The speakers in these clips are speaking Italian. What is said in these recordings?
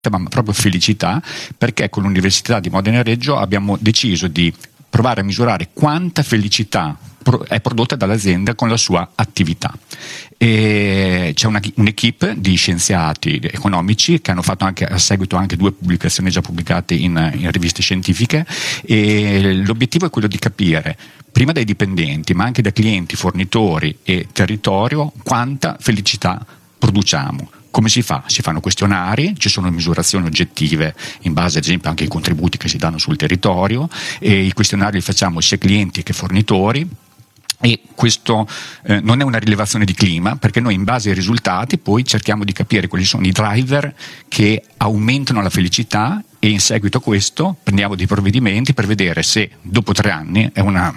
ma proprio felicità, perché con l'Università di Modena e Reggio abbiamo deciso di provare a misurare quanta felicità è prodotta dall'azienda con la sua attività. E c'è un'equipe di scienziati economici che hanno fatto anche a seguito anche 2 pubblicazioni già pubblicate in riviste scientifiche, e l'obiettivo è quello di capire prima dai dipendenti ma anche da clienti, fornitori e territorio quanta felicità produciamo. Come si fa? Si fanno questionari, ci sono misurazioni oggettive in base ad esempio anche ai contributi che si danno sul territorio, e i questionari li facciamo sia clienti che fornitori. E questo non è una rilevazione di clima, perché noi in base ai risultati poi cerchiamo di capire quali sono i driver che aumentano la felicità, e in seguito a questo prendiamo dei provvedimenti per vedere se dopo 3 anni, è una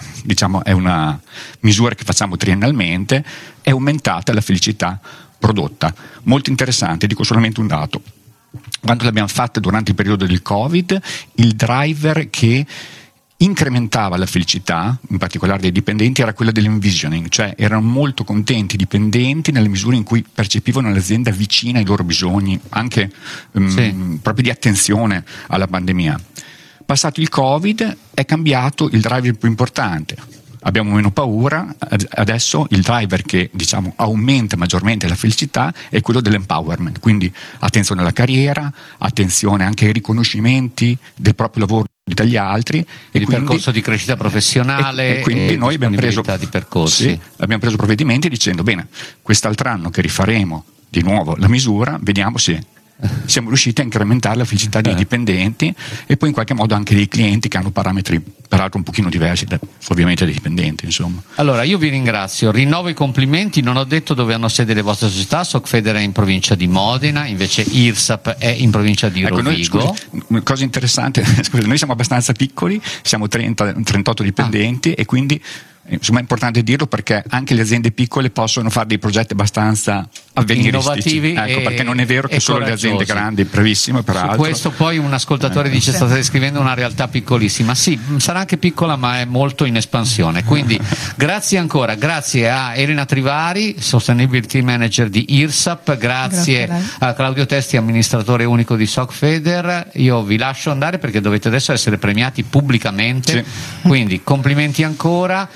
misura che facciamo triennalmente, è aumentata la felicità prodotta. Molto interessante, dico solamente un dato. Quando l'abbiamo fatta durante il periodo del Covid, il driver che incrementava la felicità, in particolare dei dipendenti, era quella dell'envisioning, cioè erano molto contenti i dipendenti nelle misure in cui percepivano l'azienda vicina ai loro bisogni, anche proprio di attenzione alla pandemia. Passato il Covid è cambiato il driver più importante. Abbiamo meno paura, adesso il driver che aumenta maggiormente la felicità è quello dell'empowerment, quindi attenzione alla carriera, attenzione anche ai riconoscimenti del proprio lavoro dagli altri, e il percorso di crescita professionale, e quindi noi abbiamo preso di percorsi. Abbiamo preso provvedimenti dicendo bene, quest'altro anno che rifaremo di nuovo la misura, vediamo se siamo riusciti a incrementare la felicità dei dipendenti e poi in qualche modo anche dei clienti che hanno parametri peraltro un pochino diversi ovviamente dai dipendenti, insomma. Allora io vi ringrazio, rinnovo i complimenti. Non ho detto dove hanno sede le vostre società. Socfeder è in provincia di Modena, invece IRSAP è in provincia di Rovigo. Una cosa interessante, noi siamo abbastanza piccoli, siamo 38 dipendenti e quindi insomma è importante dirlo, perché anche le aziende piccole possono fare dei progetti abbastanza avveniristici, innovativi, perché non è vero che solo le aziende grandi, bravissime peraltro. Su questo poi un ascoltatore dice state descrivendo una realtà piccolissima. Sì, sarà anche piccola ma è molto in espansione, quindi grazie ancora, grazie a Elena Trivari, Sustainability Manager di IRSAP, grazie a Claudio Testi, amministratore unico di Socfeder. Io vi lascio andare perché dovete adesso essere premiati pubblicamente, quindi complimenti ancora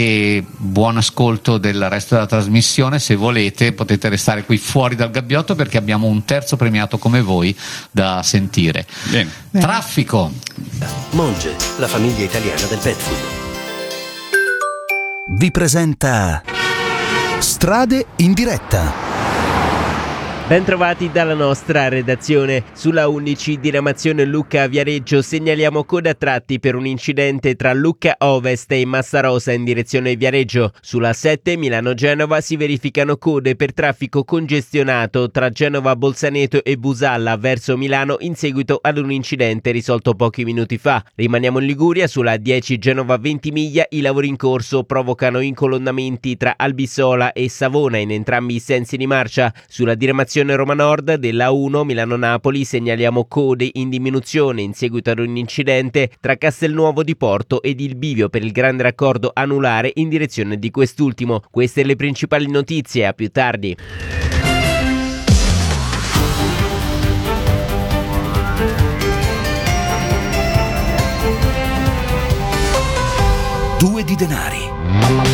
e buon ascolto del resto della trasmissione. Se volete potete restare qui fuori dal gabbiotto perché abbiamo un terzo premiato come voi da sentire. Bene. Traffico. Monge, la famiglia italiana del pet food, vi presenta Strade in diretta. Bentrovati dalla nostra redazione. Sulla 11 diramazione Lucca-Viareggio segnaliamo coda a tratti per un incidente tra Lucca Ovest e Massarosa in direzione Viareggio. Sulla 7 Milano-Genova si verificano code per traffico congestionato tra Genova Bolzaneto e Busalla verso Milano in seguito ad un incidente risolto pochi minuti fa. Rimaniamo in Liguria. Sulla 10 Genova Ventimiglia i lavori in corso provocano incolonnamenti tra Albissola e Savona in entrambi i sensi di marcia. Sulla diramazione Roma Nord della 1 Milano-Napoli segnaliamo code in diminuzione in seguito ad un incidente tra Castelnuovo di Porto ed il bivio per il grande raccordo anulare in direzione di quest'ultimo. Queste le principali notizie, a più tardi. Due di denari.